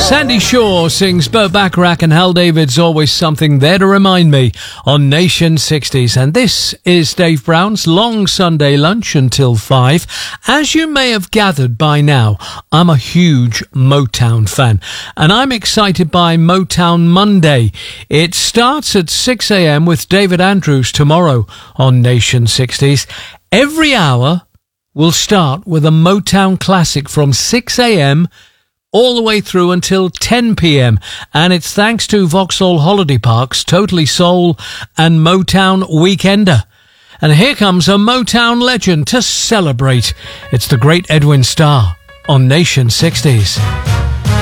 Sandy Shaw sings Burt Bacharach and Hal David's Always Something There to Remind Me on Nation 60s. And this is Dave Brown's long Sunday lunch until 5. As you may have gathered by now, I'm a huge Motown fan. And I'm excited by Motown Monday. It starts at 6 a.m. with David Andrews tomorrow on Nation 60s. Every hour will start with a Motown classic from 6 a.m. all the way through until 10 p.m. And it's thanks to Vauxhall Holiday Parks, Totally Soul and Motown Weekender. And here comes a Motown legend to celebrate. It's the great Edwin Starr on Nation 60s.